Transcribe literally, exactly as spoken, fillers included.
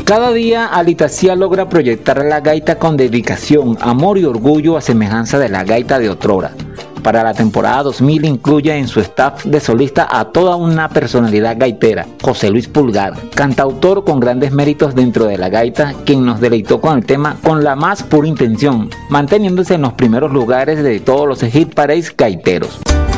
Cada día Alitacía logra proyectar la gaita con dedicación, amor y orgullo a semejanza de la gaita de otrora. Para la temporada dos mil incluye en su staff de solista a toda una personalidad gaitera, José Luis Pulgar, cantautor con grandes méritos dentro de la gaita, quien nos deleitó con el tema Con la más pura intención, manteniéndose en los primeros lugares de todos los hit parades gaiteros.